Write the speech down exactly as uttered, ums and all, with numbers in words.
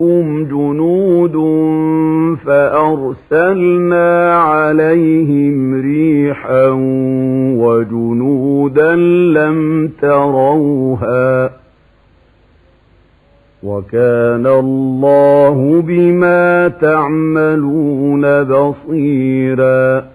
جاءتهم جنود فأرسلنا عليهم ريحا وجنودا لم تروها وكان الله بما تعملون بصيرا